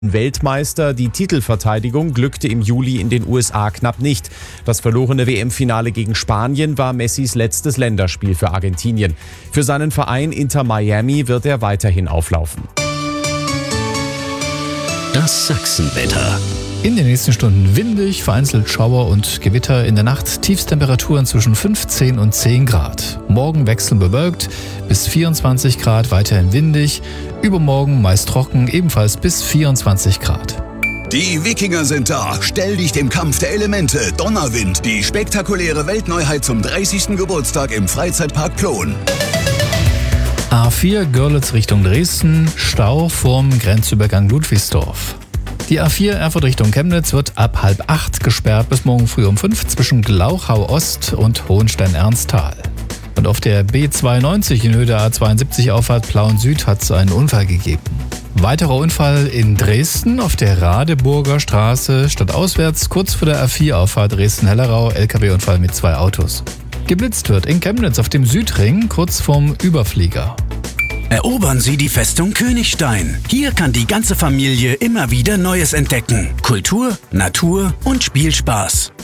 Weltmeister. Die Titelverteidigung glückte im Juli in den USA knapp nicht. Das verlorene WM-Finale gegen Spanien war Messis letztes Länderspiel für Argentinien. Für seinen Verein Inter Miami wird er weiterhin auflaufen. Das Sachsenwetter. In den nächsten Stunden windig, vereinzelt Schauer und Gewitter. In der Nacht Tiefstemperaturen zwischen 15 und 10 Grad. Morgen wechselnd bewölkt bis 24 Grad, weiterhin windig. Übermorgen meist trocken, ebenfalls bis 24 Grad. Die Wikinger sind da. Stell dich dem Kampf der Elemente. Donnerwind, die spektakuläre Weltneuheit zum 30. Geburtstag im Freizeitpark Plon. A4 Görlitz Richtung Dresden, Stau vorm Grenzübergang Ludwigsdorf. Die A4 Erfurt Richtung Chemnitz wird ab 7:30 gesperrt bis morgen früh um 5 zwischen Glauchau Ost und Hohenstein-Ernsthal. Und auf der B92 in Höhe der A72 Auffahrt Plauen Süd hat es einen Unfall gegeben. Weiterer Unfall in Dresden auf der Radeburger Straße stadtauswärts kurz vor der A4 Auffahrt Dresden-Hellerau, LKW-Unfall mit 2 Autos. Geblitzt wird in Chemnitz auf dem Südring kurz vorm Überflieger. Erobern Sie die Festung Königstein. Hier kann die ganze Familie immer wieder Neues entdecken. Kultur, Natur und Spielspaß.